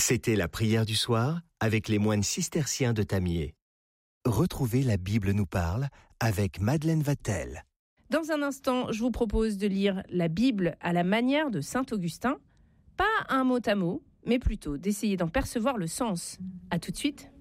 C'était la prière du soir avec les moines cisterciens de Tamier. Retrouvez La Bible nous parle avec Madeleine Vatel. Dans un instant, je vous propose de lire la Bible à la manière de saint Augustin. Pas un mot à mot, mais plutôt d'essayer d'en percevoir le sens. À tout de suite.